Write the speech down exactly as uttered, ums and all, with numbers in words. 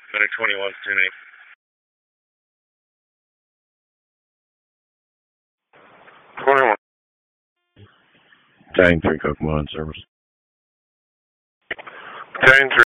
Center twenty-one, ten eight. twenty-one. Battalion three, Kokomo in service. Battalion three.